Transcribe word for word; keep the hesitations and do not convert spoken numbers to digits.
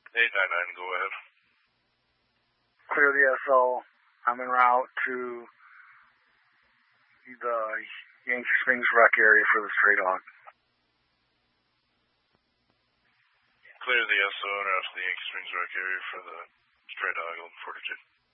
eight nine nine, go ahead. Clear the S O. I'm en route to the Yankee Springs Rec area for the stray dog. Clear the S O and route to the Yankee Springs Rec area for the stray dog, eleven forty-two.